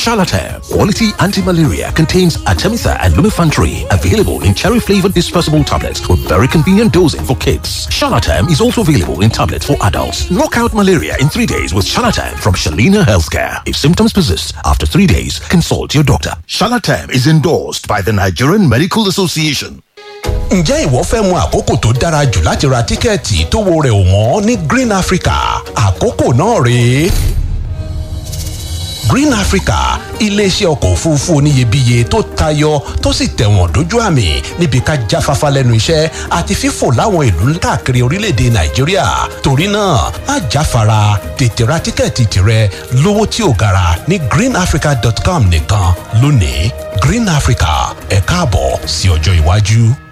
Shalatam Quality Anti-Malaria contains Artemether and Lumefantrine, available in cherry-flavored dispersible tablets with very convenient dosing for kids. Shalatam is also available in tablets for adults. Knock out malaria in 3 days with Shalatam from Shalina Healthcare. If symptoms persist after 3 days, consult your doctor. Shalatam is endorsed by the Nigerian Medical Association. Ǹjẹ́ ìwọ fẹ́ mọ àkókò tó dára jù láti ra tíkẹ́ẹ̀tì tó wo rẹ̀ ò wọ́n ní Green Africa? Àkókò náà rèé. Green Africa, iléeṣẹ́ ọkọ̀ òfurufú oníyebíye tó tayọ tó sì tẹ̀wọ̀n dójú àmì níbi ká jáfáfá lẹ́nu iṣẹ́ àti fífò láwọn ìlú káàkiri orílẹ̀-èdè Nàìjíríà. Torí náà, má jáfara, tètè ra tíkẹ́ẹ̀tì tirẹ̀ lówó tí ò gara ní greenafrica.com nìkan lónìí. Green Africa, ẹ káàbọ̀ sí ọjọ́ iwájú.